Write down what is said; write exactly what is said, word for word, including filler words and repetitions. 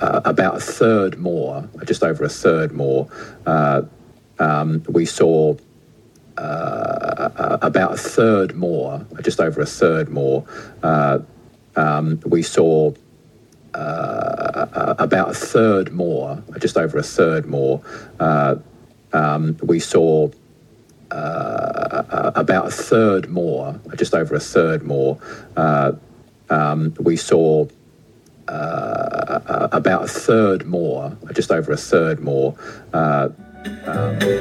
uh, about a third more, just over a third more. Uh, um, we saw uh, about a third more, just over a third more. Uh, um, we saw uh, about a third more, just over a third more. Uh, um, we saw uh, about a third more, just over a third more. Uh, um, we saw uh, about a third more, just over a third more. Uh, um,